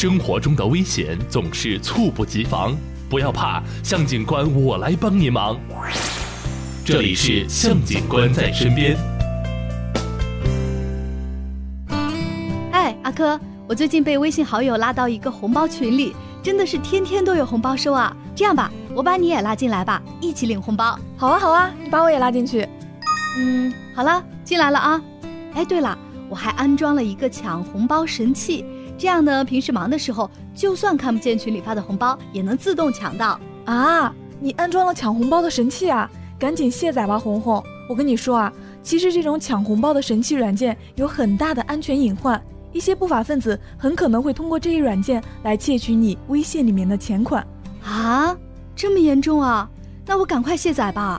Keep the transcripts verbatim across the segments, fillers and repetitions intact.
生活中的危险总是猝不及防，不要怕，向警官我来帮您忙。这里是向警官在身边。 哎，阿珂，我最近被微信好友拉到一个红包群里，真的是天天都有红包收啊。这样吧，我把你也拉进来吧，一起领红包。 好啊好啊，你把我也拉进去。 嗯，好了，进来了啊。哎，对了，我还安装了一个抢红包神器，这样呢，平时忙的时候，就算看不见群里发的红包，也能自动抢到。 啊，你安装了抢红包的神器啊？赶紧卸载吧，红红。我跟你说啊，其实这种抢红包的神器软件有很大的安全隐患，一些不法分子很可能会通过这一软件来窃取你微信里面的钱款。 啊，这么严重啊？那我赶快卸载吧。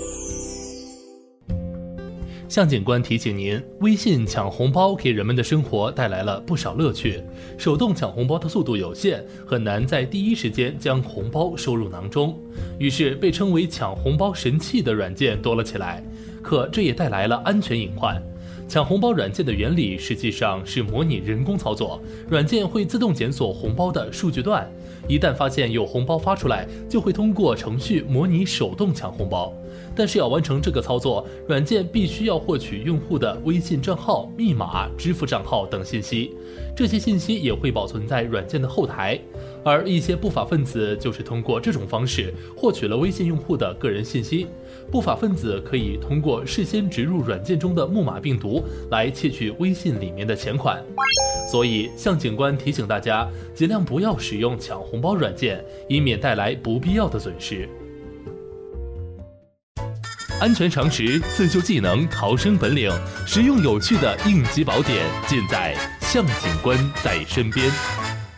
向警官提醒您，微信抢红包给人们的生活带来了不少乐趣。手动抢红包的速度有限，很难在第一时间将红包收入囊中，于是被称为抢红包神器的软件多了起来。可这也带来了安全隐患。抢红包软件的原理实际上是模拟人工操作，软件会自动检索红包的数据段，一旦发现有红包发出来，就会通过程序模拟手动抢红包。但是要完成这个操作，软件必须要获取用户的微信账号、密码、支付账号等信息，这些信息也会保存在软件的后台。而一些不法分子就是通过这种方式获取了微信用户的个人信息。不法分子可以通过事先植入软件中的木马病毒来窃取微信里面的钱款。所以向警官提醒大家，尽量不要使用抢红包软件，以免带来不必要的损失。安全常识、自救技能、逃生本领，实用有趣的应急宝典，尽在向警官在身边。